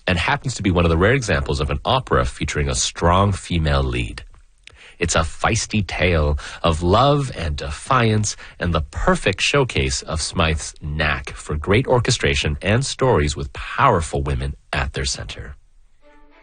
and happens to be one of the rare examples of an opera featuring a strong female lead. It's a feisty tale of love and defiance and the perfect showcase of Smythe's knack for great orchestration and stories with powerful women at their center.